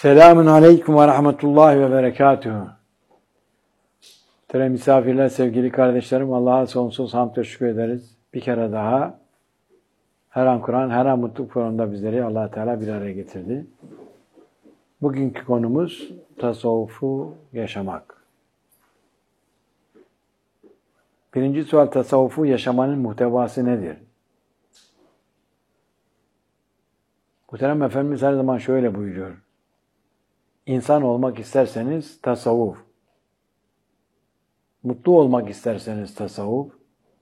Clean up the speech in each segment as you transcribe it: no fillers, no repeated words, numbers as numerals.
Selamun aleyküm ve rahmetullahi ve berekatuhu. Muhterem misafirler, sevgili kardeşlerim, Allah'a sonsuz hamd ve şükür ederiz. Bir kere daha her an Kur'an, her an mutluluk programında bizleri Allah Teala bir araya getirdi. Bugünkü konumuz tasavvufu yaşamak. Birinci sual, tasavvufu yaşamanın muhtevası nedir? Muhterem Efendimiz her zaman şöyle buyuruyor. İnsan olmak isterseniz tasavvuf. Mutlu olmak isterseniz tasavvuf.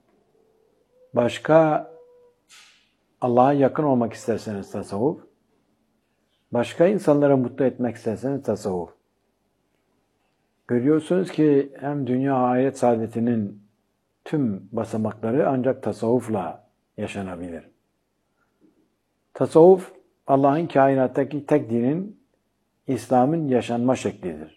Başka Allah'a yakın olmak isterseniz tasavvuf. Başka insanları mutlu etmek isterseniz tasavvuf. Görüyorsunuz ki hem dünya ahiret saadetinin tüm basamakları ancak tasavvufla yaşanabilir. Tasavvuf, Allah'ın kainattaki tek dinin, İslam'ın yaşanma şeklidir.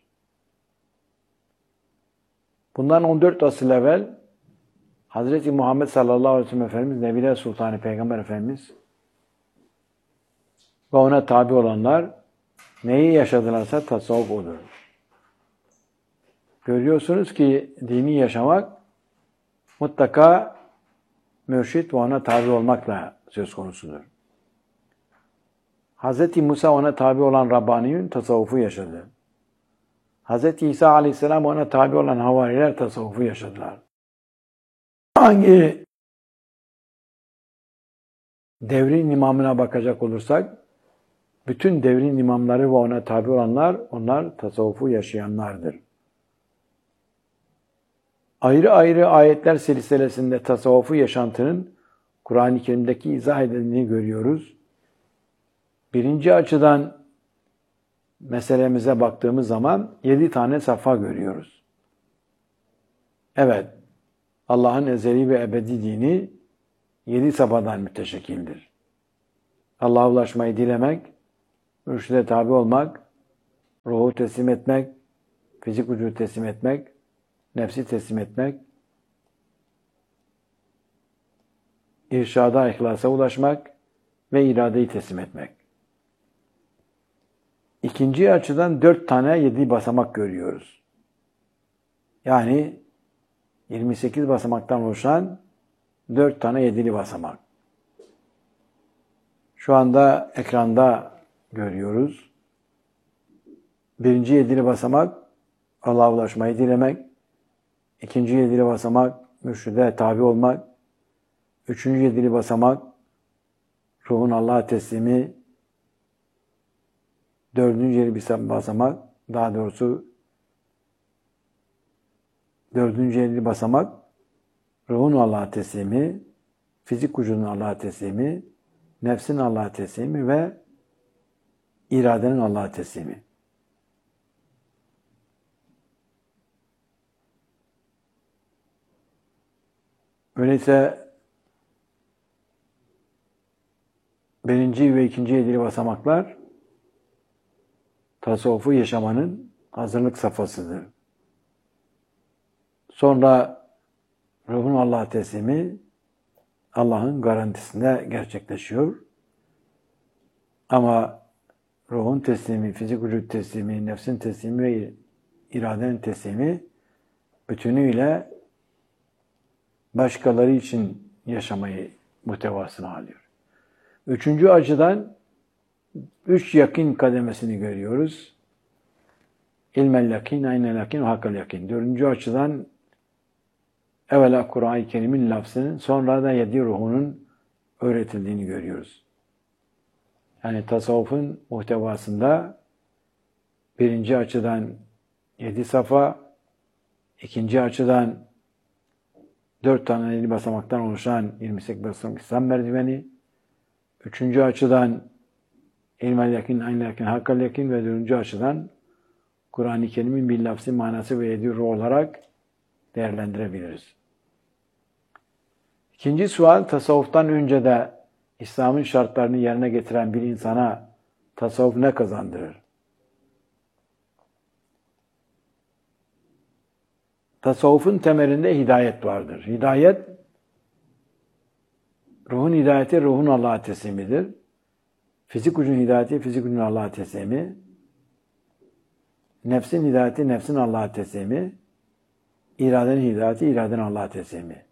Bundan 14 asıl evvel Hz. Muhammed sallallahu aleyhi ve sellem Efendimiz, Nebiler Sultanı Peygamber Efendimiz ve ona tabi olanlar neyi yaşadılarsa tasavvuf odur. Görüyorsunuz ki dini yaşamak mutlaka mürşit ve ona tabi olmakla söz konusudur. Hz. Musa ona tabi olan Rabbaniyun tasavvufu yaşadı. Hz. İsa aleyhisselam ona tabi olan havariler tasavvufu yaşadılar. Hangi devrin imamına bakacak olursak, bütün devrin imamları ve ona tabi olanlar, onlar tasavvufu yaşayanlardır. Ayrı ayrı ayetler silsilesinde tasavvufu yaşantının Kur'an-ı Kerim'deki izah edildiğini görüyoruz. Birinci açıdan meselemize baktığımız zaman 7 tane safa görüyoruz. Evet, Allah'ın ezeli ve ebedi dini 7 safhadan müteşekkildir. Allah'a ulaşmayı dilemek, mürşide tabi olmak, ruhu teslim etmek, fizik vücudu teslim etmek, nefsi teslim etmek, irşada, ihlasa ulaşmak ve iradeyi teslim etmek. İkinci açıdan 4 tane 7 basamak görüyoruz. Yani 28 basamaktan oluşan 4 tane 7'li basamak. Şu anda ekranda görüyoruz. Birinci 7'li basamak Allah'a ulaşmayı dilemek. İkinci 7'li basamak mürşide tabi olmak. Üçüncü 7'li basamak ruhun Allah'a teslimi. Dördüncü 7'li basamak, daha doğrusu dördüncü 7'li basamak ruhun Allah'a teslimi, fizik vücudun Allah'a teslimi, nefsin Allah'a teslimi ve iradenin Allah'a teslimi. Öyleyse birinci ve ikinci 7'li basamaklar tasavvufu yaşamanın hazırlık safhasıdır. Sonra ruhun Allah'a teslimi Allah'ın garantisinde gerçekleşiyor. Ama ruhun teslimi, fizik vücut teslimi, nefsin teslimi ve iradenin teslimi bütünüyle başkaları için yaşamayı muhtevasını alıyor. Üçüncü açıdan 3 yakin kademesini görüyoruz. İlmel yakin, aynel yakin, hakkal yakin. Dördüncü açıdan evvela Kur'an-ı Kerim'in lafzının, sonra da 7 ruhunun öğretildiğini görüyoruz. Yani tasavvufun muhtevasında birinci açıdan 7 safa, ikinci açıdan 4 tane 7 basamaktan oluşan 28 basamak İslam merdiveni, üçüncü açıdan İlmel yakin, aynel yakin, hakkal yakin ve dördüncü açıdan Kur'an-ı Kerim'in bir lafzı, manası ve 7 ruh olarak değerlendirebiliriz. İkinci sual, tasavvuftan önce de İslam'ın şartlarını yerine getiren bir insana tasavvuf ne kazandırır? Tasavvufun temelinde hidayet vardır. Hidayet, ruhun hidayeti, ruhun Allah'a teslimidir. Fizik gücün hidayeti, fizik gücün Allah'a teslimi. Nefsin hidayeti nefsin Allah'a teslimi, iradenin hidayeti iradenin Allah'a teslimi.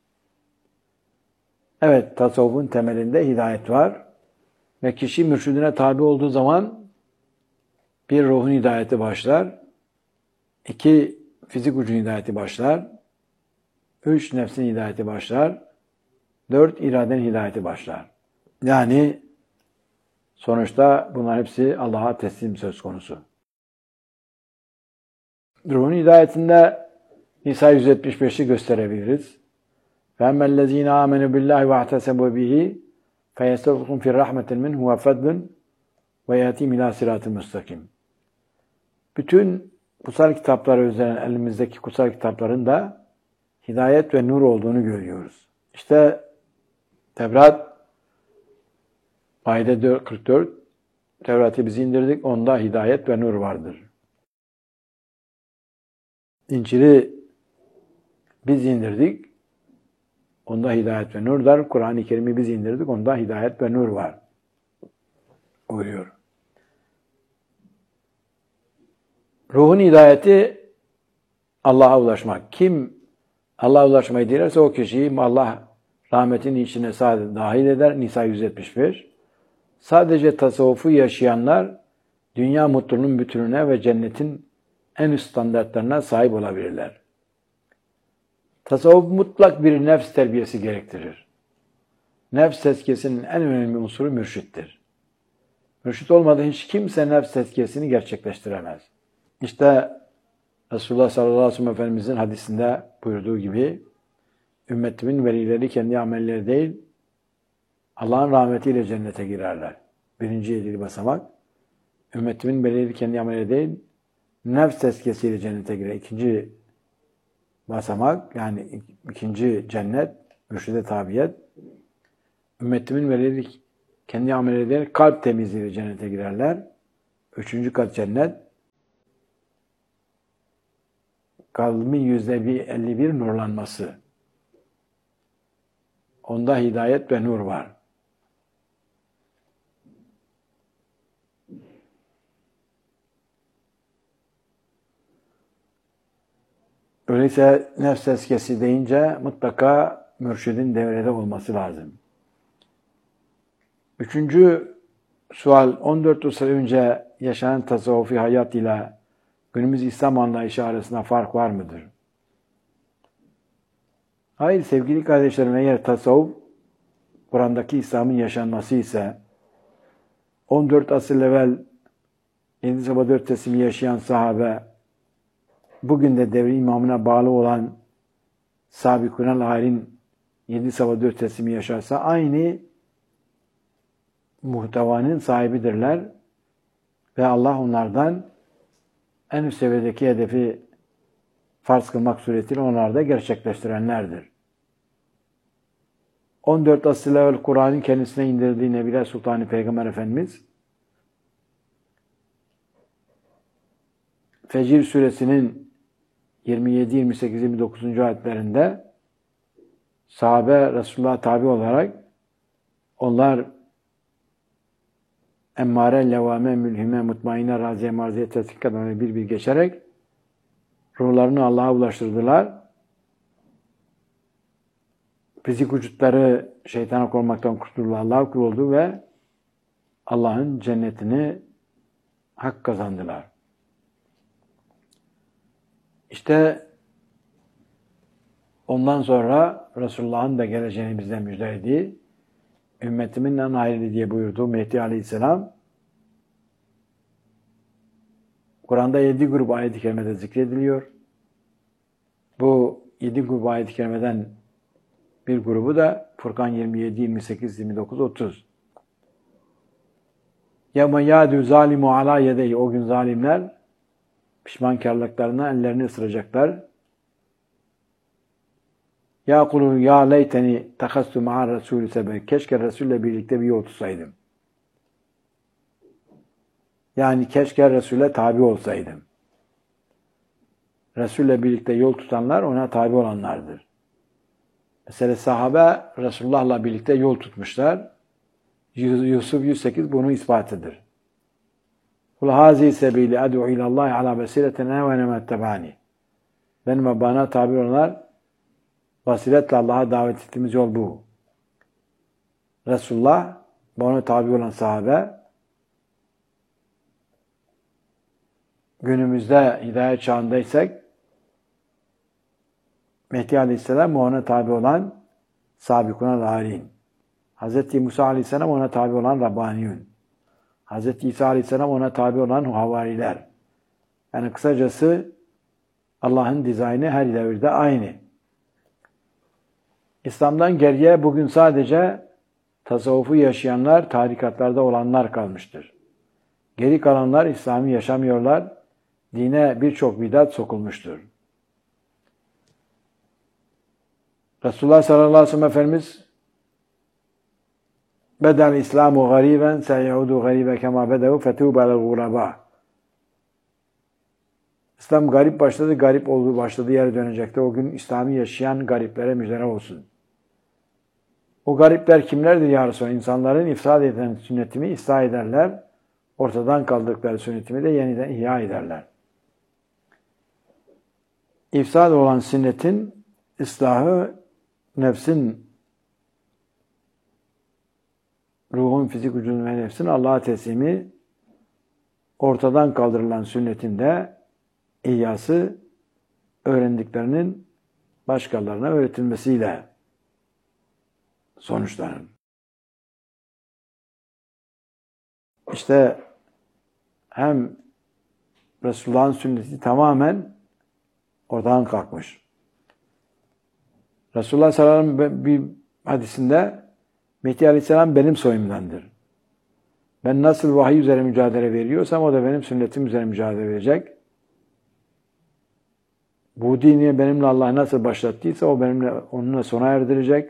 Evet, tasavvufun temelinde hidayet var ve kişi mürşidine tabi olduğu zaman bir ruhun hidayeti başlar, 2 fizik ucun hidayeti başlar, 3 nefsin hidayeti başlar, 4 iradenin hidayeti başlar. Yani sonuçta bunlar hepsi Allah'a teslim söz konusu. Ruhun hidayetinde Nisa 175'i gösterebiliriz. فَاَمَّا الَّذ۪ينَ آمَنُوا بِاللّٰهِ وَاَعْتَسَبُوا بِهِ فَيَسْتَغْفِرُكُمْ فِي الرَّحْمَةِ مِنْهُ وَفَضْلٌ وَيَأْتِيهِمْ اِلٰى صِرَاطٍ مُسْتَقِيمٍ. Bütün kutsal kitaplara üzerine elimizdeki kutsal kitapların da hidayet ve nur olduğunu görüyoruz. İşte Tevrat ayet 44, Tevrat'ı biz indirdik, onda hidayet ve nur vardır. İncil'i biz indirdik, onda hidayet ve nur var. Kur'an-ı Kerim'i biz indirdik, onda hidayet ve nur var. Buyuruyor. Ruhun hidayeti Allah'a ulaşmak. Kim Allah'a ulaşmayı dilerse o kişiyi Allah rahmetinin içine sadece dahil eder. Nisa 175. Sadece tasavvufu yaşayanlar dünya mutluluğunun bütününe ve cennetin en üst standartlarına sahip olabilirler. Tasavvuf mutlak bir nefs terbiyesi gerektirir. Nefs tezkiyesinin en önemli unsuru mürşittir. Mürşit olmadan hiç kimse nefs tezkiyesini gerçekleştiremez. İşte Resulullah sallallahu aleyhi ve sellem Efendimizin hadisinde buyurduğu gibi ümmetimin velileri kendi amelleri değil Allah'ın rahmetiyle cennete girerler. 1. 7. basamak. Ümmetimin velileri kendi amelleri değil nefs tezkiyesiyle cennete girer. 2. basamak yani 2. cennet mürşide tabiyet. Ümmetimin velileri kendi amelleri değil kalp temizliğiyle cennete girerler. 3. kat cennet. Kalbin %51 nurlanması. Onda hidayet ve nur var. Öyleyse nefs tezkiyesi deyince mutlaka mürşidin devrede olması lazım. 3. sual 14 asır önce yaşanan tasavvufi hayat ile günümüz İslam anlayışı arasında fark var mıdır? Hayır sevgili kardeşlerim, eğer tasavvuf Kur'an'daki İslam'ın yaşanması ise 14 asır evvel 7 sabah 4 teslimi yaşayan sahabe bugün de devri imamına bağlı olan Sabikun el-Halin 7 sabah 4 teslimi yaşarsa aynı muhtevanın sahibidirler ve Allah onlardan en üst seviyedeki hedefi farz kılmak suretiyle onlar da gerçekleştirenlerdir. 14 asır evvel Kur'an'ın kendisine indirdiği Nebiler Sultanı Peygamber Efendimiz Fecir suresinin 27, 28, 29. ayetlerinde sahabe Resulullah'a tabi olarak onlar emmare, levame, mülhime, mutmainne, raziye, marziye, tetkikat bir geçerek ruhlarını Allah'a ulaştırdılar. Fizik vücutları şeytana korkmaktan kurtuldu, Allah'a kul oldu ve Allah'ın cennetini hak kazandılar. İşte ondan sonra Resulullah'ın da geleceğini bizden müjdelediği, ümmetimin en hayırlı diye buyurduğu Mehdi Aleyhisselam, Kur'an'da 7 grup ayet-i kerimede zikrediliyor. Bu 7 grup ayet-i kerimeden bir grubu da Furkan 27, 28, 29, 30. يَوْمَ يَادُ zalimu عَلَى يَدَيْهِ O gün zalimler pişmankarlıklarına ellerini ısıracaklar. Ya kulu ya leyteni takassu ma'a Resulü sebe. Keşke Resul'le birlikte bir yol tutsaydım. Yani keşke Resul'e tabi olsaydım. Resul'le birlikte yol tutanlar ona tabi olanlardır. Mesela sahabe Resulullah'la birlikte yol tutmuşlar. Yusuf 108 bunu ispatıdır. Kul hazi sebili ad'u ilallahi ala basiretin ve nemettabani. Benim ve bana tabi olanlar basiretle Allah'a davet ettiğimiz yol bu. Resulullah ve ona tabi olan sahabe günümüzde hidayet çağındaysak Mehdi Aleyhisselam ve ona tabi olan sabikuna lârin. Hz. Musa Aleyhisselam ona tabi olan Rabbaniyun. Hz. İsa Aleyhisselam ona tabi olan havariler. Yani kısacası Allah'ın dizaynı her devirde aynı. İslam'dan geriye bugün sadece tasavvufu yaşayanlar, tarikatlarda olanlar kalmıştır. Geri kalanlar İslam'ı yaşamıyorlar. Dine birçok bidat sokulmuştur. Resulullah sallallahu aleyhi ve sellem Efendimiz bedel İslamu gariben seyaudu garibe kema bedevu fetûbe el-guraba. İslam garip başladı, garip olduğu başladığı yere dönecekti. O gün İslam'ı yaşayan gariplere müjdeler olsun. O garipler kimlerdir ya Resulallah? İnsanların ifsad eden sünnetimi ıslah ederler. Ortadan kaldıkları sünnetimi de yeniden ihya ederler. İfsad olan sünnetin ıslahı, nefsin, ruhun, fizik vücudun ve nefsin Allah'a teslimi, ortadan kaldırılan sünnetin de ihyası, öğrendiklerinin başkalarına öğretilmesiyle sonuçlanır. İşte hem Resulullah'ın sünneti tamamen oradan kalkmış. Resulullah sallallahu aleyhi ve sellem bir hadisinde Mehdi Aleyhisselam benim soyumdandır. Ben nasıl vahiy üzere mücadele veriyorsam o da benim sünnetim üzere mücadele verecek. Bu dini benimle Allah nasıl başlattıysa o benimle onunla sona erdirecek.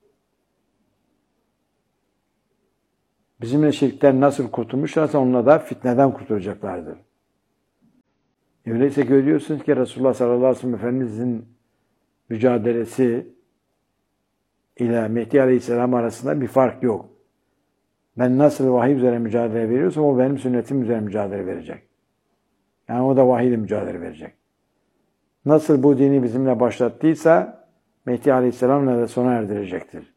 Bizimle şirkten nasıl kurtulmuşlarsa onunla da fitneden kurtulacaklardır. Öyleyse görüyorsunuz ki Resulullah sallallahu aleyhi ve sellem Efendimizin mücadelesi ile Mehdi Aleyhisselam arasında bir fark yok. Ben nasıl vahiy üzere mücadele veriyorsam o benim sünnetim üzere mücadele verecek. Yani o da vahiy ile mücadele verecek. Nasıl bu dini bizimle başlattıysa Mehdi Aleyhisselam'la da sona erdirecektir.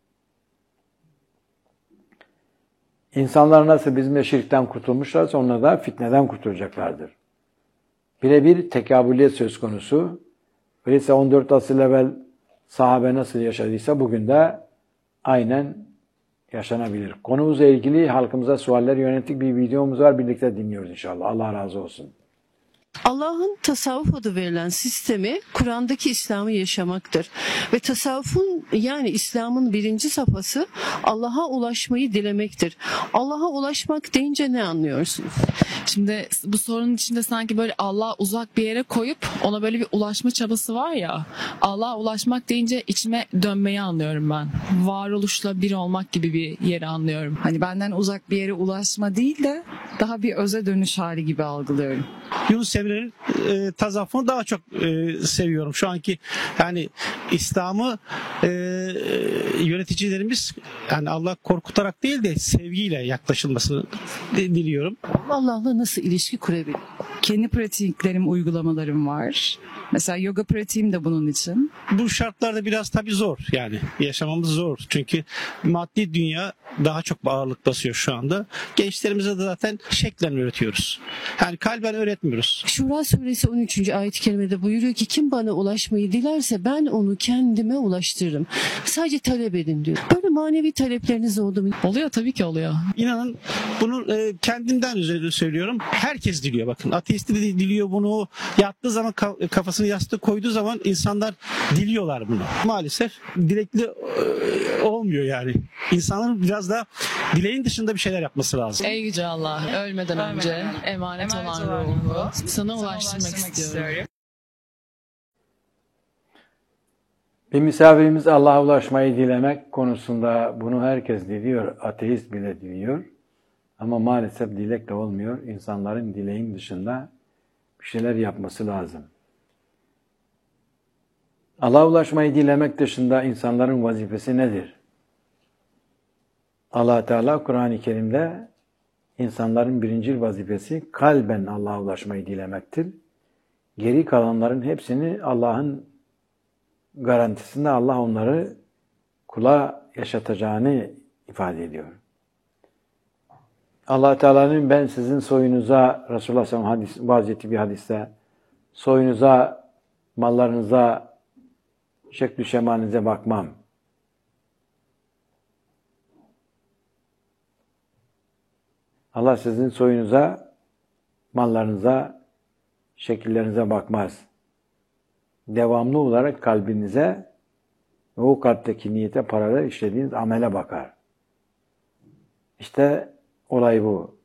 İnsanlar nasıl bizimle şirkten kurtulmuşlarsa onlar da fitneden kurtulacaklardır. Birebir tekabüliyet söz konusu. Öyleyse 14 asır evvel sahabe nasıl yaşadıysa bugün de aynen yaşanabilir. Konumuzla ilgili halkımıza sualler yönelik bir videomuz var. Birlikte dinliyoruz inşallah. Allah razı olsun. Allah'ın tasavvuf adı verilen sistemi Kur'an'daki İslam'ı yaşamaktır. Ve tasavvufun yani İslam'ın birinci safhası Allah'a ulaşmayı dilemektir. Allah'a ulaşmak deyince ne anlıyorsunuz? Şimdi bu sorunun içinde sanki böyle Allah'a uzak bir yere koyup ona böyle bir ulaşma çabası var ya. Allah'a ulaşmak deyince içime dönmeyi anlıyorum ben. Varoluşla bir olmak gibi bir yeri anlıyorum. Hani benden uzak bir yere ulaşma değil de daha bir öze dönüş hali gibi algılıyorum. Yunus Emre'nin tasavvufunu daha çok seviyorum. Şu anki yani İslam'ı yöneticilerimiz yani Allah korkutarak değil de sevgiyle yaklaşılmasını diliyorum. Allah'la nasıl ilişki kurabilir? Kendi pratiklerim, uygulamalarım var. Mesela yoga pratiğim de bunun için. Bu şartlarda biraz tabii zor yani yaşamamız zor. Çünkü maddi dünya daha çok ağırlık basıyor şu anda. Gençlerimize de zaten şeklen öğretiyoruz. Yani kalben öğretmiyoruz. Şura suresi 13. ayet-i kerimede buyuruyor ki kim bana ulaşmayı dilerse ben onu kendime ulaştırırım. Sadece talep edin diyor. Böyle manevi talepleriniz oldu mu? Oluyor tabii ki oluyor. İnanın bunu kendimden üzerinde söylüyorum. Herkes diliyor bakın. Ateist de diliyor bunu. Yattığı zaman kafasını yastığa koyduğu zaman insanlar diliyorlar bunu. Maalesef dilekli olmuyor yani. İnsanların biraz da dileğin dışında bir şeyler yapması lazım. Ey Yüce Allah, ölmeden önce emanet olan ruhumu sana ulaştırmak istiyorum. Bir misafirimiz Allah'a ulaşmayı dilemek konusunda bunu herkes diliyor. Ateist bile diliyor. Ama maalesef dilek de olmuyor. İnsanların dileğin dışında bir şeyler yapması lazım. Allah'a ulaşmayı dilemek dışında insanların vazifesi nedir? Allah Teala Kur'an-ı Kerim'de İnsanların birincil vazifesi kalben Allah'a ulaşmayı dilemektir. Geri kalanların hepsini Allah'ın garantisinde Allah onları kula yaşatacağını ifade ediyor. Allah Teala'nın ben sizin soyunuza, Resulullah sallallahu aleyhi ve sellem vaaz ettiği bir hadiste, soyunuza, mallarınıza, şekl-i şemalinize bakmam. Allah sizin soyunuza, mallarınıza, şekillerinize bakmaz. Devamlı olarak kalbinize ve o kalpteki niyete paralel işlediğiniz amele bakar. İşte olay bu.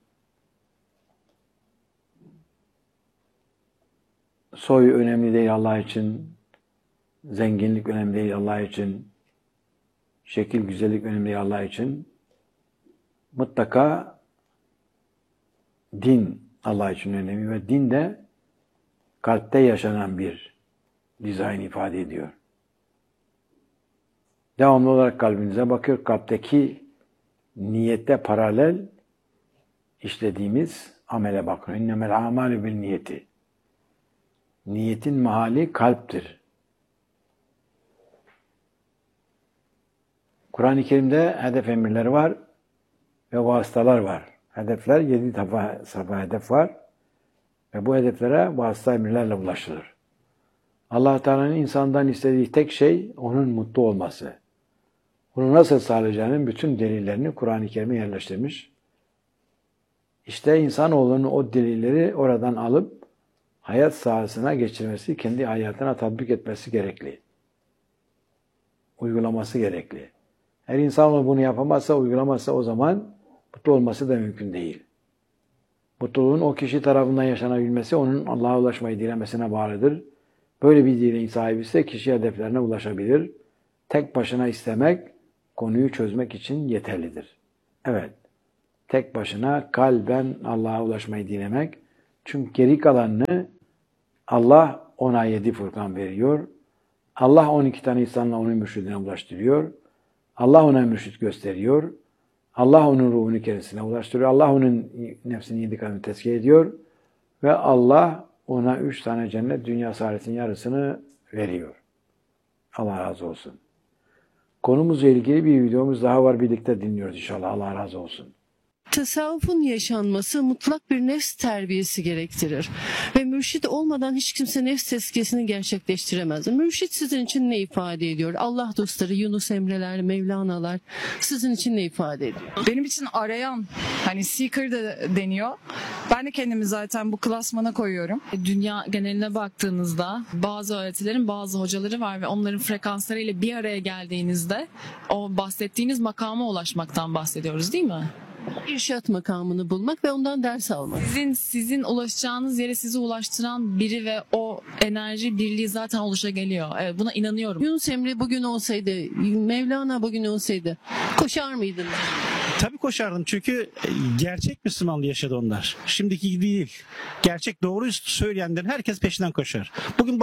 Soy önemli değil Allah için, zenginlik önemli değil Allah için, şekil, güzellik önemli değil Allah için. Mutlaka din Allah için önemli ve din de kalpte yaşanan bir dizayn ifade ediyor. Devamlı olarak kalbinize bakıyor. Kalpteki niyette paralel işlediğimiz amele bakıyor. İnnemel amalü bil niyeti. Niyetin mahali kalptir. Kur'an-ı Kerim'de hedef emirleri var ve vasıtalar var. Hedefler 7 defa hedef var ve bu hedeflere vasıta emirlerle ulaşılır. Allah Teala'nın insandan istediği tek şey onun mutlu olması. Bunu nasıl sağlayacağının bütün delillerini Kur'an-ı Kerim'e yerleştirmiş. İşte insanoğlunun o delilleri oradan alıp hayat sahasına geçirmesi, kendi hayatına tatbik etmesi gerekli. Uygulaması gerekli. Her insanoğlu bunu yapamazsa, uygulamazsa o zaman mutlu olması da mümkün değil. Mutluluğun o kişi tarafından yaşanabilmesi onun Allah'a ulaşmayı dilemesine bağlıdır. Böyle bir dileğin sahibi ise kişi hedeflerine ulaşabilir. Tek başına istemek konuyu çözmek için yeterlidir. Evet, tek başına kalben Allah'a ulaşmayı dilemek. Çünkü geri kalanını Allah ona 7 Furkan veriyor. Allah 12 tane insanla onun mürşidine ulaştırıyor. Allah ona mürşid gösteriyor. Allah onun ruhunu kendisine ulaştırıyor. Allah onun nefsini 7 katını tezkiye ediyor. Ve Allah ona 3 tane cennet, dünya saadetin yarısını veriyor. Allah razı olsun. Konumuzla ilgili bir videomuz daha var. Birlikte dinliyoruz inşallah. Allah razı olsun. Tasavvufun yaşanması mutlak bir nefs terbiyesi gerektirir. Ve mürşit olmadan hiç kimse nefs tezkiyesini gerçekleştiremez. Mürşit sizin için ne ifade ediyor? Allah dostları, Yunus Emre'ler, Mevlana'lar sizin için ne ifade ediyor? Benim için arayan, hani seeker de deniyor. Ben de kendimi zaten bu klasmana koyuyorum. Dünya geneline baktığınızda bazı öğretilerin bazı hocaları var ve onların frekanslarıyla bir araya geldiğinizde o bahsettiğiniz makama ulaşmaktan bahsediyoruz, değil mi? İrşat makamını bulmak ve ondan ders almak. Sizin ulaşacağınız yere sizi ulaştıran biri ve o enerji birliği zaten oluşabiliyor. Evet, buna inanıyorum. Yunus Emre bugün olsaydı, Mevlana bugün olsaydı koşar mıydınız? Tabii koşardım çünkü gerçek Müslümanlığı yaşadı onlar. Şimdiki gibi değil. Gerçek doğruyu söyleyenlerin herkes peşinden koşar.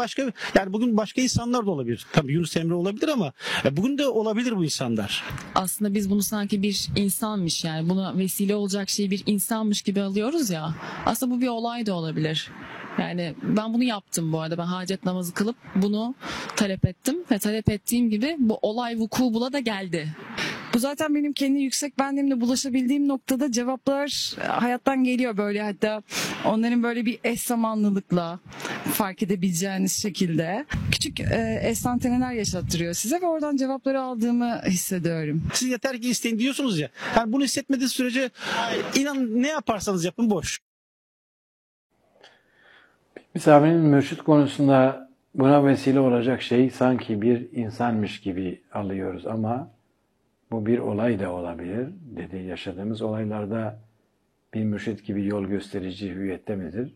Bugün başka insanlar da olabilir. Tabii Yunus Emre olabilir ama bugün de olabilir bu insanlar. Aslında biz bunu sanki bir insanmış, yani buna vesile olacak şeyi bir insanmış gibi alıyoruz ya. Aslında bu bir olay da olabilir. Yani ben bunu yaptım bu arada. Ben hacet namazı kılıp bunu talep ettim ve talep ettiğim gibi bu olay vuku bula da geldi. Bu zaten benim kendi yüksek benliğimle bulaşabildiğim noktada cevaplar hayattan geliyor böyle, hatta onların böyle bir eş zamanlılıkla fark edebileceğiniz şekilde küçük enstantaneler yaşattırıyor size ve oradan cevapları aldığımı hissediyorum. Siz yeter ki isteyin diyorsunuz ya. Yani bunu hissetmediğiniz sürece inan ne yaparsanız yapın boş. Misafirin mürşit konusunda buna vesile olacak şey sanki bir insanmış gibi alıyoruz ama bu bir olay da olabilir. Dedi, yaşadığımız olaylarda bir mürşit gibi yol gösterici hüviyette midir?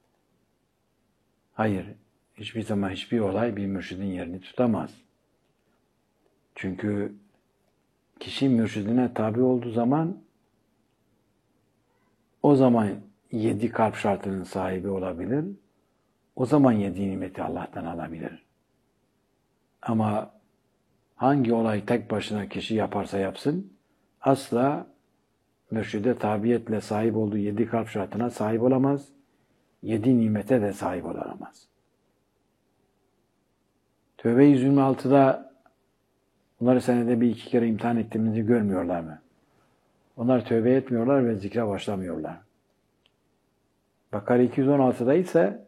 Hayır. Hiçbir zaman hiçbir olay bir mürşidin yerini tutamaz. Çünkü kişi mürşidine tabi olduğu zaman o zaman 7 kalp şartının sahibi olabilir. O zaman 7 nimeti Allah'tan alabilir. Ama hangi olay tek başına kişi yaparsa yapsın asla mürşide tabiyetle sahip olduğu 7 kalp şartına sahip olamaz. 7 nimete de sahip olamaz. Tövbe 126'da onları senede bir iki kere imtihan ettiğimizi görmüyorlar mı? Onlar tövbe etmiyorlar ve zikre başlamıyorlar. Bakara 216'da ise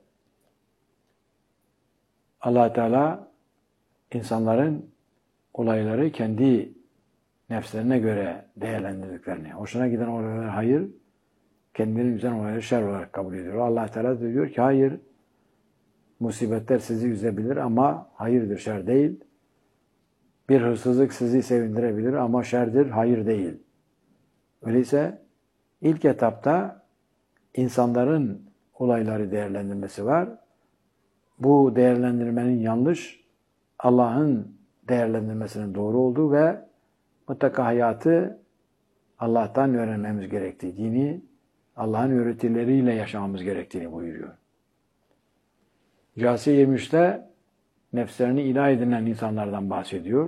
Allah Teala insanların olayları kendi nefslerine göre değerlendirdiklerini, hoşuna giden olaylar hayır, kendilerine güzel olayları şer olarak kabul ediyor. Allah Teala da diyor ki hayır, musibetler sizi üzebilir ama hayırdır, şer değil. Bir hırsızlık sizi sevindirebilir ama şerdir, hayır değil. Öyleyse ilk etapta insanların olayları değerlendirmesi var. Bu değerlendirmenin yanlış, Allah'ın değerlendirmesinin doğru olduğu ve mutlaka hayatı Allah'tan öğrenmemiz gerektiği, dini Allah'ın öğretileriyle yaşamamız gerektiğini buyuruyor. Câsiye 23'te nefslerini ilah edinen insanlardan bahsediyor.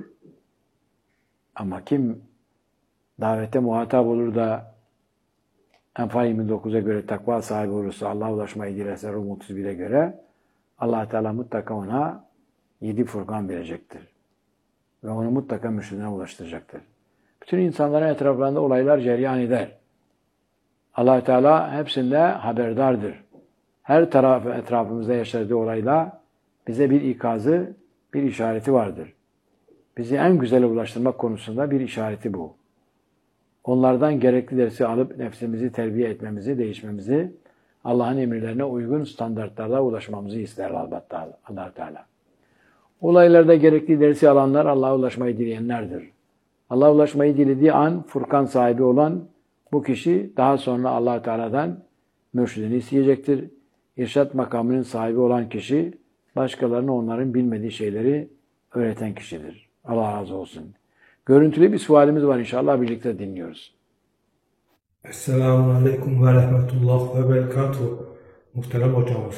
Ama kim davete muhatap olur da Enfal 29'a göre takva sahibi olursa, Allah'a ulaşmayı dilerse Rum 31'e göre Allah Teala mutlaka ona 7 Furkan verecektir. Ve onu mutlaka mürşidine ulaştıracaktır. Bütün insanların etraflarında olaylar cereyan eder. Allah Teala hepsinde haberdardır. Her tarafı etrafımızda yaşadığı olayla bize bir ikazı, bir işareti vardır. Bizi en güzele ulaştırmak konusunda bir işareti bu. Onlardan gerekli dersi alıp nefsimizi terbiye etmemizi, değişmemizi, Allah'ın emirlerine uygun standartlarla ulaşmamızı ister elbette Allah Teala. Olaylarda gerekli dersi alanlar Allah'a ulaşmayı dileyenlerdir. Allah'a ulaşmayı dilediği an Furkan sahibi olan bu kişi daha sonra Allah Teala'dan mürşidini isteyecektir. İrşad makamının sahibi olan kişi başkalarına onların bilmediği şeyleri öğreten kişidir. Allah razı olsun. Görüntülü bir sualimiz var, inşallah birlikte dinliyoruz. Esselamu Aleyküm ve Rahmetullah ve Berekatuhu. Muhterem hocamız.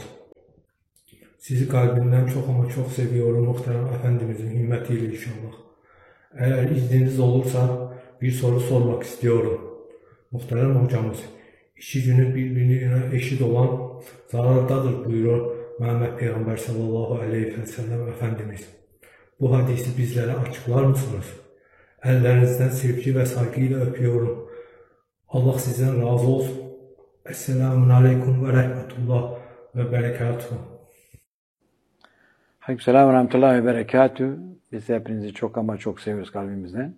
Sizi kalbimden çok ama çok seviyorum muhterem Efendimizin himmetiyle inşallah. Eğer izniniz olursa bir soru sormak istiyorum. Muhterem hocamız, işi günü birbirine eşit olan zarardadır buyuruyor Muhammed Peygamber sallallahu aleyhi ve sellem Efendimiz. Bu hadisi bizlere açıklar mısınız? Ellerinizden sevgi ve saygıyla öpüyorum. Allah sizden razı olsun. Esselamun Aleyküm ve Rahmetullah ve Berekatuhu. Aleykümselam ve Rahmetullah ve Berekatuhu. Biz hepinizi çok ama çok seviyoruz kalbimizden.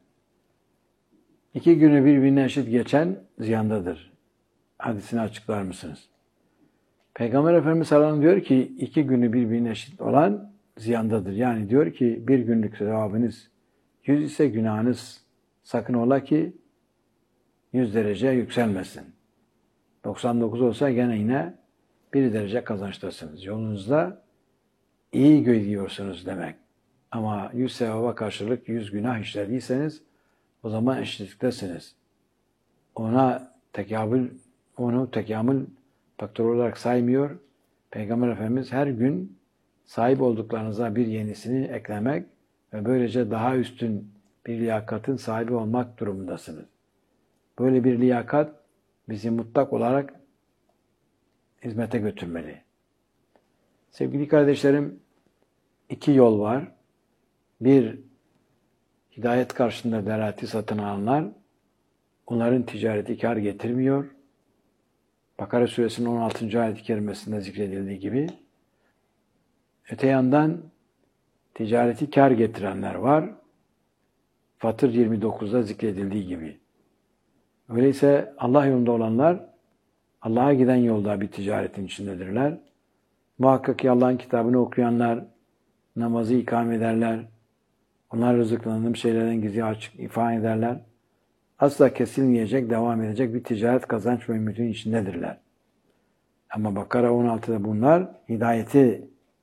2 günü birbirine eşit geçen ziyandadır. Hadisini açıklar mısınız? Peygamber Efendimiz sallallahu aleyhi ve sellem diyor ki 2 günü birbirine eşit olan ziyandadır. Yani diyor ki bir günlük sevabınız 100 ise günahınız sakın ola ki 100 derece yükselmesin. 99 olsa gene yine 1 derece kazançtasınız. Yolunuzda iyi gidiyorsunuz demek. Ama 100 sevaba karşılık 100 günah işlediyseniz o zaman eşitliktesiniz. Onu tekamül faktörü olarak saymıyor. Peygamber Efendimiz her gün sahip olduklarınıza bir yenisini eklemek ve böylece daha üstün bir liyakatın sahibi olmak durumundasınız. Böyle bir liyakat bizi mutlak olarak hizmete götürmeli. Sevgili kardeşlerim, 2 yol var. Bir, hidayet karşısında derahati satın alanlar, onların ticareti kar getirmiyor. Bakara suresinin 16. ayet-i kerimesinde zikredildiği gibi. Öte yandan ticareti kar getirenler var. Fatır 29'da zikredildiği gibi. Öyleyse Allah yolunda olanlar Allah'a giden yolda bir ticaretin içindedirler. Muhakkak ki Allah'ın kitabını okuyanlar namazı ikame ederler. Onlar rızıklandığım şeylerden gizli açık ifade ederler. Asla kesilmeyecek, devam edecek bir ticaret kazanç ve ümitin içindedirler. Ama Bakara 16'da bunlar hidayeti,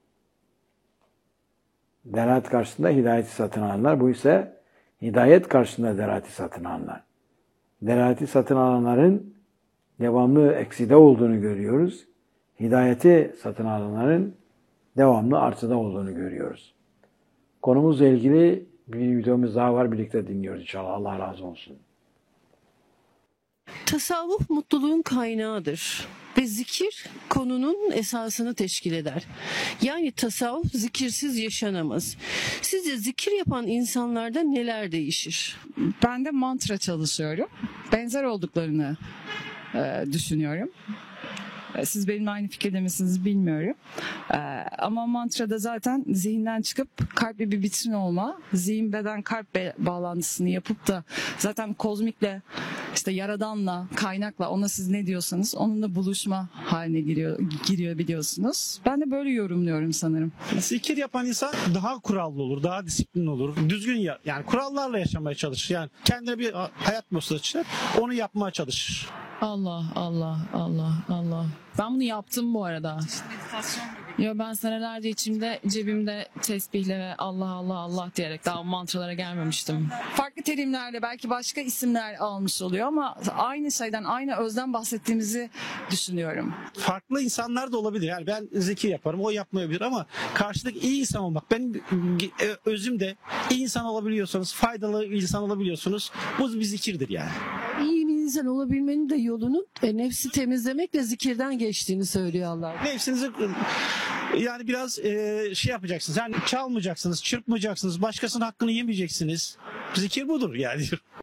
delalet karşısında hidayeti satın alanlar. Bu ise hidayet karşısında delaleti satın alanlar. Delaleti satın alanların devamlı ekside olduğunu görüyoruz. Hidayeti satın alanların devamlı artıda olduğunu görüyoruz. Konumuzla ilgili bir videomuz daha var. Birlikte dinliyoruz inşallah. Allah razı olsun. Tasavvuf mutluluğun kaynağıdır ve zikir konunun esasını teşkil eder. Yani tasavvuf zikirsiz yaşanamaz. Sizce zikir yapan insanlarda neler değişir? Ben de mantra çalışıyorum. Benzer olduklarını düşünüyorum. Siz benimle aynı fikirde misiniz bilmiyorum. Ama mantrada zaten zihinden çıkıp kalple bir bütün olma, zihin beden kalp bağlantısını yapıp da zaten kozmikle, işte yaradanla, kaynakla, ona siz ne diyorsanız onunla buluşma haline giriyor biliyorsunuz. Ben de böyle yorumluyorum sanırım. Zikir yapan insan daha kurallı olur, daha disiplinli olur. Düzgün yani kurallarla yaşamaya çalışır. Yani kendine bir hayat mottosu açar, onu yapmaya çalışır. Allah Allah Allah Allah. Ben bunu yaptım bu arada. Yo, ben senelerce içimde, cebimde tesbihle ve Allah Allah Allah diyerek daha mantralara gelmemiştim. Farklı terimlerle belki başka isimler almış oluyor ama aynı şeyden, aynı özden bahsettiğimizi düşünüyorum. Farklı insanlar da olabilir. Yani ben zikir yaparım, o yapmayabilir ama karşıdaki iyi insan olmak. Benim özümde iyi insan olabiliyorsanız, faydalı insan olabiliyorsunuz. Bu bir zikirdir yani. İyi bir insan olabilmenin de yolunun nefsi temizlemekle zikirden geçtiğini söylüyor Allah. Nefsinizi yani biraz şey yapacaksınız. Yani çalmayacaksınız, çırpmayacaksınız, başkasının hakkını yemeyeceksiniz. Zikir budur yani.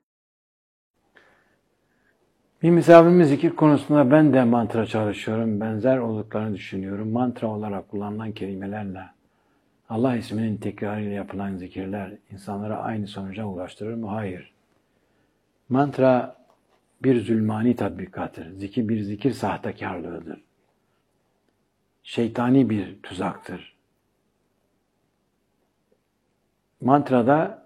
Bir misafirimiz zikir konusunda ben de mantra çalışıyorum. Benzer olduklarını düşünüyorum. Mantra olarak kullanılan kelimelerle Allah isminin tekrarıyla yapılan zikirler insanlara aynı sonuca ulaştırır mı? Hayır. Mantra bir zulmani tatbikattır. Zikir bir zikir sahtekarlığıdır. Şeytani bir tuzaktır. Mantrada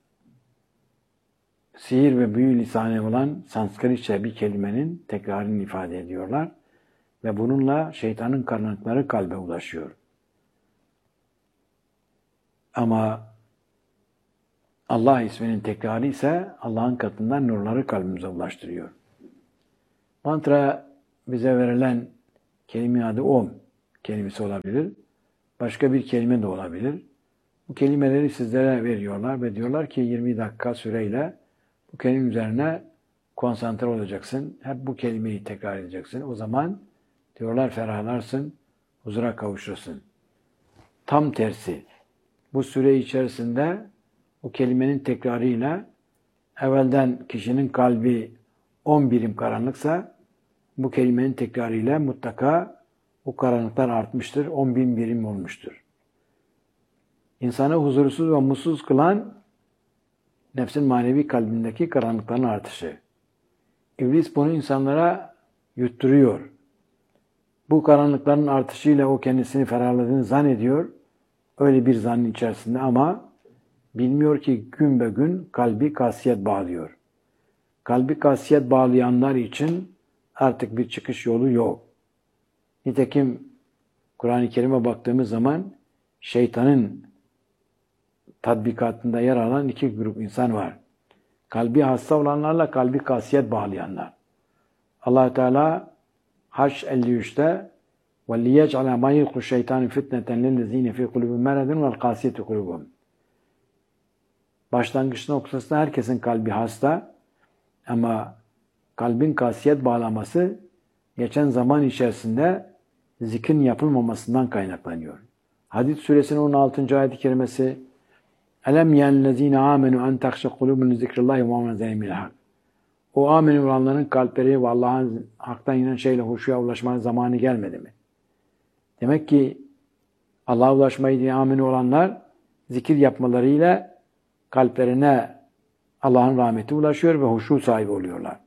sihir ve büyü lisanı olan Sanskritçe bir kelimenin tekrarını ifade ediyorlar ve bununla şeytanın karanlıkları kalbe ulaşıyor. Ama Allah isminin tekrarı ise Allah'ın katından nurları kalbimize ulaştırıyor. Mantra bize verilen kelime adı Om kelimesi olabilir. Başka bir kelime de olabilir. Bu kelimeleri sizlere veriyorlar ve diyorlar ki 20 dakika süreyle bu kelime üzerine konsantre olacaksın. Hep bu kelimeyi tekrar edeceksin. O zaman diyorlar ferahlarsın, huzura kavuşursun. Tam tersi. Bu süre içerisinde o kelimenin tekrarıyla evvelden kişinin kalbi 10 birim karanlıksa bu kelimenin tekrarıyla mutlaka o karanlıklar artmıştır, 10.000 birim olmuştur. İnsanı huzursuz ve mutsuz kılan nefsin manevi kalbindeki karanlıkların artışı. İblis bunu insanlara yutturuyor. Bu karanlıkların artışıyla o kendisini ferahladığını zannediyor. Öyle bir zannın içerisinde ama bilmiyor ki gün be gün kalbi kasiyet bağlıyor. Kalbi kasiyet bağlayanlar için artık bir çıkış yolu yok. Nitekim Kur'an-ı Kerim'e baktığımız zaman şeytanın tatbikatında yer alan iki grup insan var. Kalbi hasta olanlarla kalbi kasiyet bağlayanlar. Allah Teala Haş 53'te وَلِيَجْعَلَ مَا يُلْقُ الشَّيْطَانِ فِتْنَةً لِلَّذ۪ينَ فِي قُلُوبِهِمْ مَرَضٌ وَالْقَاسِيَةِ قُلُوبُهُمْ. Başlangıç noktasında herkesin kalbi hasta ama kalbin kasiyet bağlaması geçen zaman içerisinde zikrin yapılmamasından kaynaklanıyor. Hadid suresinin 16. ayet-i kerimesi Elem yennezine amenu en tahşe kulubun zikrillahi ve mu'menzeyimil hak. O amin olanların kalpleri ve Allah'ın haktan inen şeyle huşuya ulaşmanın zamanı gelmedi mi? Demek ki Allah'a ulaşmayı diye amin olanlar zikir yapmalarıyla kalplerine Allah'ın rahmeti ulaşıyor ve huşu sahibi oluyorlar.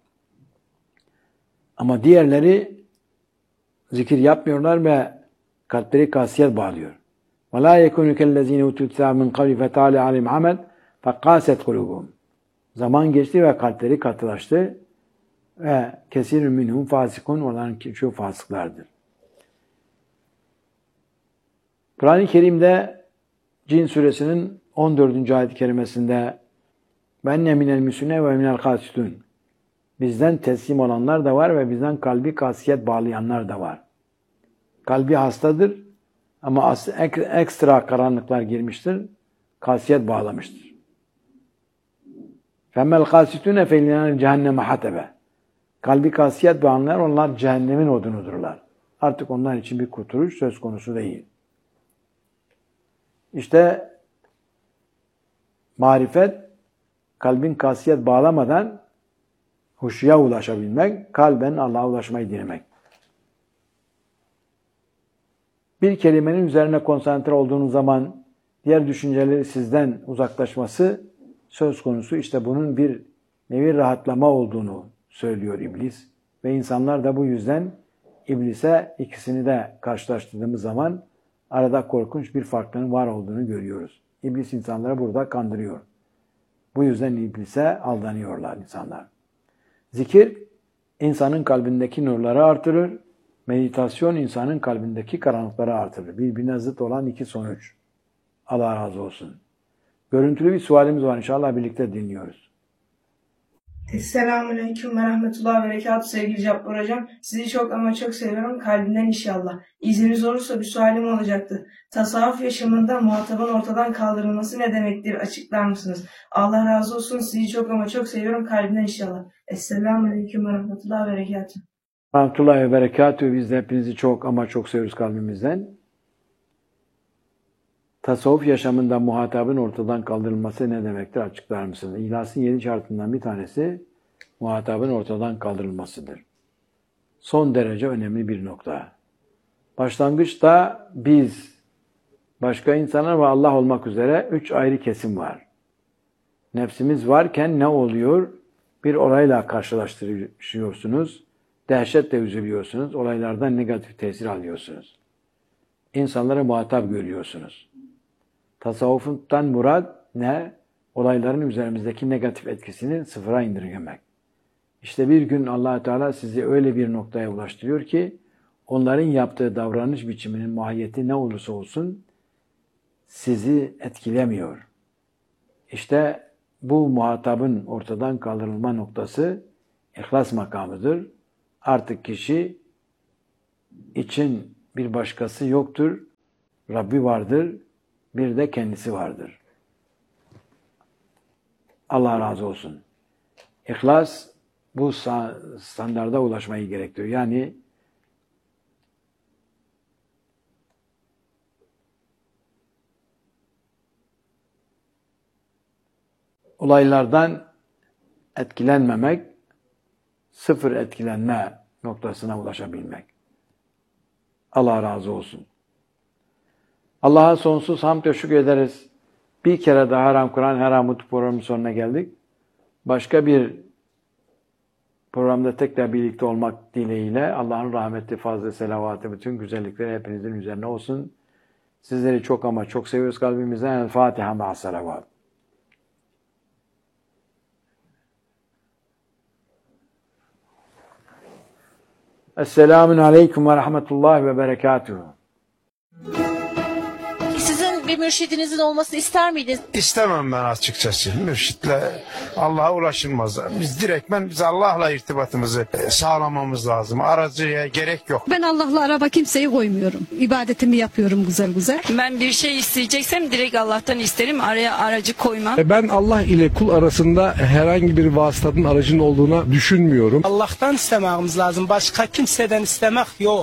Ama diğerleri zikir yapmıyorlar ve kalpleri kasiyet bağlıyor. وَلَا يَكُنُ كَالَّذ۪ينَ اُتُوا الْكِتَابَ مِنْ قَبْلِ فَتَعَالَ عَلِيهِمْ عَمَلٍ فَقَاسَتْ قُلُوبُهُمْ. Zaman geçti ve kalpleri katılaştı ve kesirun minhum fasikun, onların çoğu fasıklardır. Kur'an-ı Kerim'de Cin suresinin 14. ayet-i kerimesinde "Venne minel müsline ve minel kasitun." Bizden teslim olanlar da var ve bizden kalbi kasiyet bağlayanlar da var. Kalbi hastadır ama ekstra karanlıklar girmiştir, kasiyet bağlamıştır. فَمَّا الْقَاسِتُونَ فَاِلْنَارِ cehenneme hatebe. Kalbi kasiyet bağlayanlar onlar cehennemin odunudurlar. Artık onlar için bir kurtuluş söz konusu değil. İşte marifet, kalbin kasiyet bağlamadan huşuya ulaşabilmek, kalben Allah'a ulaşmayı dilemek. Bir kelimenin üzerine konsantre olduğunuz zaman diğer düşünceleri sizden uzaklaşması söz konusu. İşte bunun bir nevi rahatlama olduğunu söylüyor iblis. Ve insanlar da bu yüzden iblise ikisini de karşılaştırdığımız zaman arada korkunç bir farklılığın var olduğunu görüyoruz. İblis insanları burada kandırıyor. Bu yüzden iblise aldanıyorlar insanlar. Zikir, insanın kalbindeki nurları artırır. Meditasyon, insanın kalbindeki karanlıkları artırır. Birbirine zıt olan iki sonuç. Allah razı olsun. Görüntülü bir sualimiz var. İnşallah birlikte dinliyoruz. Selamünaleyküm ve rahmetullahi ve berekatuhu sevgili Cabbar Hocam. Sizi çok ama çok seviyorum. Kalbimden inşallah. İzniniz olursa bir sualim olacaktı. Tasavvuf yaşamında muhatabın ortadan kaldırılması ne demektir? Açıklar mısınız? Allah razı olsun. Sizi çok ama çok seviyorum. Kalbimden inşallah. Selamünaleyküm ve rahmetullahi ve berekatuhu. Rahmetullahi ve berekatuhu. Biz de hepinizi çok ama çok seviyoruz kalbimizden. Tasavvuf yaşamında muhatabın ortadan kaldırılması ne demektir? Açıklar mısınız? İhlasın 7 şartından bir tanesi muhatabın ortadan kaldırılmasıdır. Son derece önemli bir nokta. Başlangıçta biz, başka insanlar ve Allah olmak üzere 3 ayrı kesim var. Nefsimiz varken ne oluyor? Bir olayla karşılaştırıyorsunuz. Dehşetle üzülüyorsunuz. Olaylardan negatif tesir alıyorsunuz. İnsanlara muhatap görüyorsunuz. Tasavvuftan murad ne? Olayların üzerimizdeki negatif etkisini sıfıra indirgemek. İşte bir gün Allah Teala sizi öyle bir noktaya ulaştırıyor ki onların yaptığı davranış biçiminin mahiyeti ne olursa olsun sizi etkilemiyor. İşte bu muhatabın ortadan kaldırılma noktası ihlas makamıdır. Artık kişi için bir başkası yoktur. Rabbi vardır. Bir de kendisi vardır. Allah razı olsun. İhlas bu standarda ulaşmayı gerektiriyor. Yani olaylardan etkilenmemek, sıfır etkilenme noktasına ulaşabilmek. Allah razı olsun. Allah'a sonsuz hamd ve şükür ederiz. Bir kere daha Haram Kur'an Her Umut programının sonuna geldik. Başka bir programda tekrar birlikte olmak dileğiyle Allah'ın rahmeti, fazla selavatı, bütün güzellikleri hepinizin üzerine olsun. Sizleri çok ama çok seviyoruz kalbimizden. El Fatiha ma'as salavat. Esselamun aleyküm ve rahmetullahi ve berekatuhu. Sizin bir mürşidinizin olmasını ister miydiniz? İstemem ben açıkçası. Mürşitle Allah'a ulaşılmaz. Biz Allah'la irtibatımızı sağlamamız lazım. Aracıya gerek yok. Ben Allah'la araba kimseyi koymuyorum. İbadetimi yapıyorum güzel güzel. Ben bir şey isteyeceksem direkt Allah'tan isterim. Araya aracı koymam. Ben Allah ile kul arasında herhangi bir vasıtanın aracının olduğuna düşünmüyorum. Allah'tan istememiz lazım. Başka kimseden istemek yok.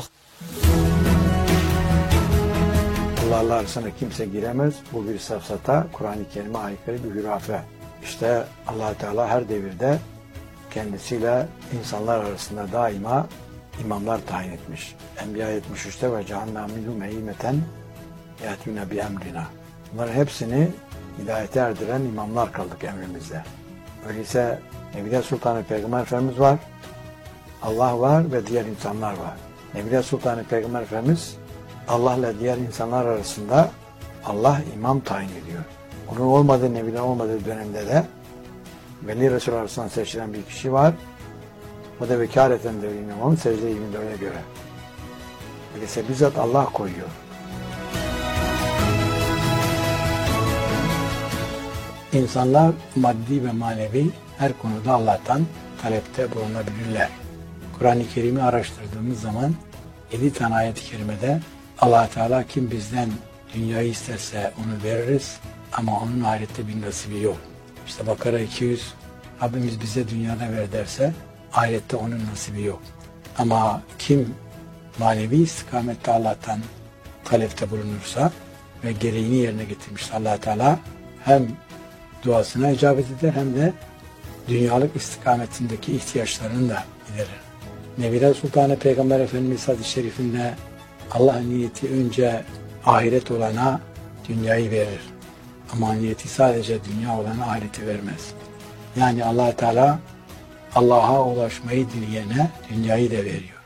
Allah'la arasına kimse giremez. Bu bir safsata, Kur'an-ı Kerim'e aykırı bir hürafe. İşte Allah Teala her devirde kendisiyle insanlar arasında daima imamlar tayin etmiş. Enbiya 73'te ve cehennem minhum eymeten yatûne bi emrina. Bunların hepsini hidayete erdiren imamlar kaldık emrimizde. Öyleyse Nebiler Sultanı Peygamber Efendimiz var, Allah var ve diğer insanlar var. Nebiler Sultanı Peygamber Efendimiz Allah ile diğer insanlar arasında Allah imam tayin ediyor. Onun olmadığı, nebiler olmadığı dönemde de Veli Resul arasından seçilen bir kişi var. O da vekaleten de imamın secde-i 24'e göre. Öyleyse bizzat Allah koyuyor. İnsanlar maddi ve manevi her konuda Allah'tan talepte bulunabilirler. Kur'an-ı Kerim'i araştırdığımız zaman 7 tane ayet-i kerimede Allah Teala kim bizden dünyayı isterse onu veririz ama onun ahirette bir nasibi yok. İşte Bakara 200 Rabbimiz bize dünyada ver derse ahirette onun nasibi yok. Ama kim manevi istikamette Allah'tan talepte bulunursa ve gereğini yerine getirmişse Allah Teala hem duasına icabet eder hem de dünyalık istikametindeki ihtiyaçlarını da giderir. Nebiler Sultanı Peygamber Efendimiz hadis-i şerifinde Allah'ın niyeti önce ahiret olana dünyayı verir. Ama niyeti sadece dünya olana ahireti vermez. Yani Allah Teala Allah'a ulaşmayı dileyene dünyayı da veriyor.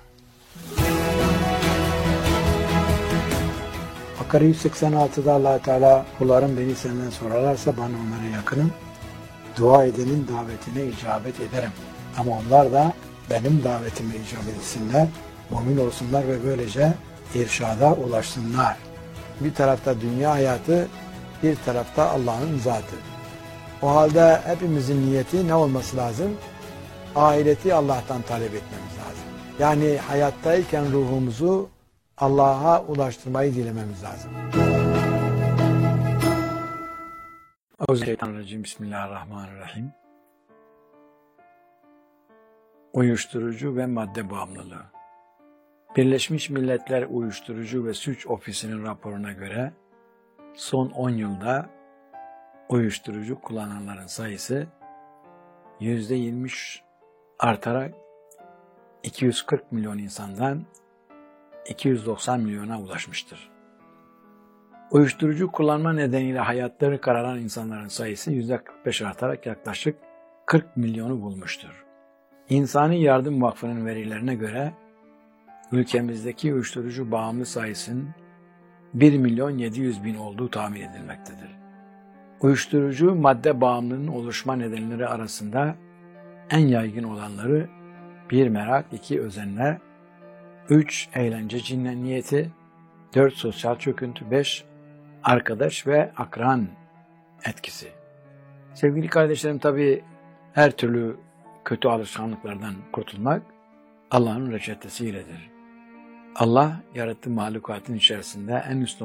Bakara 186'da Allah Teala kullarım beni senden sorarlarsa bana onlara yakınım. Dua edenin davetine icabet ederim. Ama onlar da benim davetime icabet etsinler, mümin olsunlar ve böylece irşada ulaşsınlar. Bir tarafta dünya hayatı, bir tarafta Allah'ın zatı. O halde hepimizin niyeti ne olması lazım? Ahireti Allah'tan talep etmemiz lazım. Yani hayattayken ruhumuzu Allah'a ulaştırmayı dilememiz lazım. Euzubillahimineşşeytanirracim. Bismillahirrahmanirrahim. Uyuşturucu ve madde bağımlılığı. Birleşmiş Milletler Uyuşturucu ve Suç Ofisi'nin raporuna göre son 10 yılda uyuşturucu kullananların sayısı %20 artarak 240 milyon insandan 290 milyona ulaşmıştır. Uyuşturucu kullanma nedeniyle hayatları kararan insanların sayısı %45 artarak yaklaşık 40 milyonu bulmuştur. İnsani Yardım Vakfı'nın verilerine göre ülkemizdeki uyuşturucu bağımlı sayısının 1.700.000 olduğu tahmin edilmektedir. Uyuşturucu madde bağımlılığının oluşma nedenleri arasında en yaygın olanları 1. Merak, 2. Özenle, 3. Eğlence cinniyeti, 4. Sosyal çöküntü, 5. Arkadaş ve akran etkisi. Sevgili kardeşlerim, tabii her türlü kötü alışkanlıklardan kurtulmak Allah'ın reçetesiyledir. Allah yarattığı mahlukatın içerisinde en üst